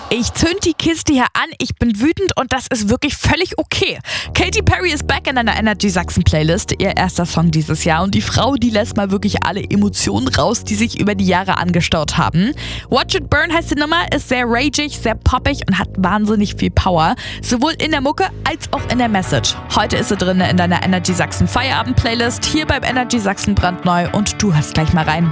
Ich zünd die Kiste hier an, ich bin wütend und das ist wirklich völlig okay. Katy Perry ist back in einer Energy Sachsen Playlist, ihr erster Song dieses Jahr, und die Frau, die lässt mal wirklich alle Emotionen raus, die sich über die Jahre angestaut haben. Watch It Burn heißt die Nummer, ist sehr ragig, sehr poppig und hat wahnsinnig viel Power, sowohl in der Mucke als auch in der Message. Heute ist sie drin in deiner Energy Sachsen Feierabend Playlist, hier beim Energy Sachsen brandneu, und du hörst gleich mal rein.